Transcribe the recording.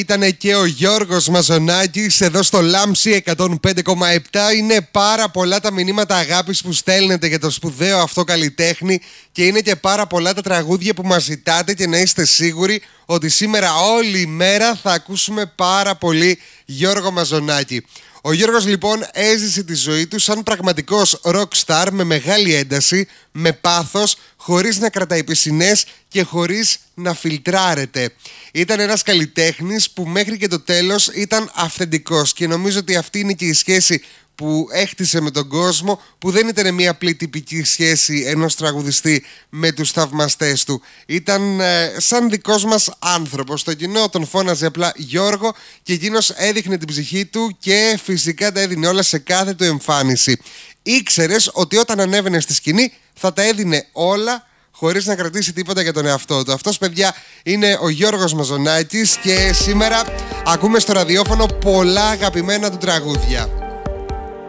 Ήταν και ο Γιώργος Μαζονάκης εδώ στο Λάμψη 105,7. Είναι πάρα πολλά τα μηνύματα αγάπης που στέλνετε για το σπουδαίο αυτό καλλιτέχνη και είναι και πάρα πολλά τα τραγούδια που μας ζητάτε, και να είστε σίγουροι ότι σήμερα όλη η μέρα θα ακούσουμε πάρα πολύ Γιώργο Μαζονάκη. Ο Γιώργος λοιπόν έζησε τη ζωή του σαν πραγματικός rock star, με μεγάλη ένταση, με πάθος, χωρίς να κρατάει πισινές και χωρίς να φιλτράρεται. Ήταν ένας καλλιτέχνης που μέχρι και το τέλος ήταν αυθεντικός, και νομίζω ότι αυτή είναι και η σχέση που έχτισε με τον κόσμο, που δεν ήταν μια απλή τυπική σχέση ενός τραγουδιστή με τους θαυμαστές του. Ήταν σαν δικός μας άνθρωπος. Το κοινό τον φώναζε απλά Γιώργο, και εκείνος έδειχνε την ψυχή του και φυσικά τα έδινε όλα σε κάθε του εμφάνιση. Ήξερες ότι όταν ανέβαινε στη σκηνή θα τα έδινε όλα, χωρίς να κρατήσει τίποτα για τον εαυτό του. Αυτός, παιδιά, είναι ο Γιώργος Μαζονάκης, και σήμερα ακούμε στο ραδιόφωνο πολλά αγαπημένα του τραγούδια.